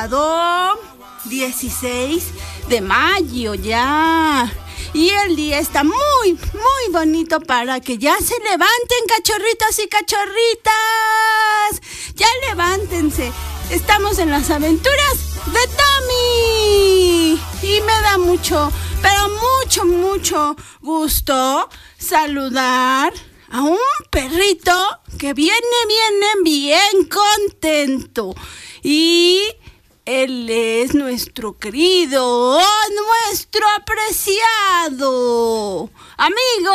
sábado 16 de mayo ya. Y el día está muy, muy bonito para que ya se levanten, cachorritos y cachorritas. Ya levántense. Estamos en las aventuras de Tommy. Y me da mucho, pero mucho gusto saludar a un perrito que viene bien contento. Y él es nuestro querido, nuestro apreciado amigo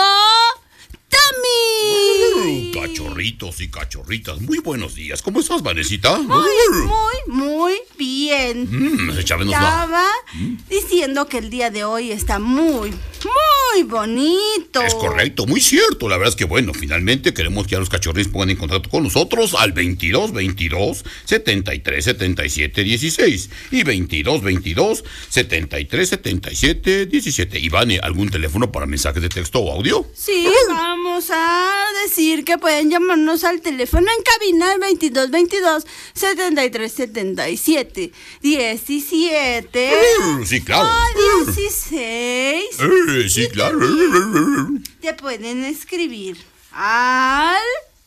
Tommy. Cachorritos y cachorritas, muy buenos días. ¿Cómo estás, Vanesita? Muy bien. Estaba diciendo que el día de hoy está muy bonito. Es correcto, muy cierto. La verdad es que, bueno, finalmente queremos que ya los cachorritos pongan en contacto con nosotros al 22 73 77 16 y 22 73 77 17. Ivane, ¿algún teléfono para mensajes de texto o audio? Sí, vamos a decir que pueden llamarnos al teléfono en cabina al 22 73 77 17. Sí, claro. O 16. Sí, claro. Te pueden escribir al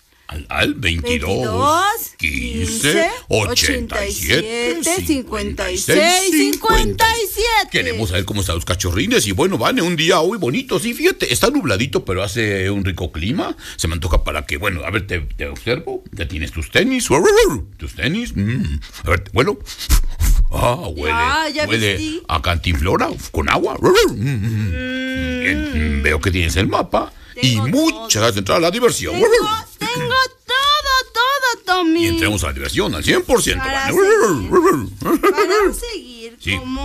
22 15 87 56 57. Queremos saber cómo están los cachorrines. Y bueno, Vane, un día hoy bonito. Sí, fíjate, está nubladito, pero hace un rico clima. Se me antoja para que, bueno, a ver, te observo. Ya tienes tus tenis. Tus tenis. A ver, bueno. Huele a cantinflora con agua. Veo que tienes el mapa. Y muchas gracias de entrar a la diversión. Tengo todo, Tommy. Y entremos a la diversión al 100%. Para seguir como